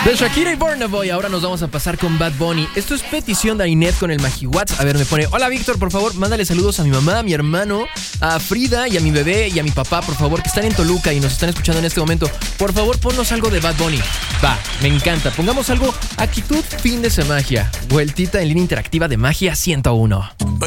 De Shakira y Burna Boy, ahora nos vamos a pasar con Bad Bunny. Esto es petición de Ainet con el MagiWhat's. A ver, me pone: hola Víctor, por favor, mándale saludos a mi mamá, a mi hermano, a Frida y a mi bebé y a mi papá, por favor, que están en Toluca y nos están escuchando en este momento. Por favor, ponnos algo de Bad Bunny. Va, me encanta. Pongamos algo, actitud fin de semana. Vueltita en línea interactiva de Magia 101.